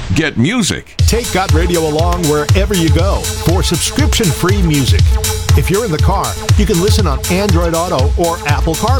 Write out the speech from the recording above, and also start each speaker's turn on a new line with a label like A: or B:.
A: get music.
B: Take Got Radio along wherever you go for subscription-free music. If you're in the car, you can listen on Android Auto or Apple CarPlay.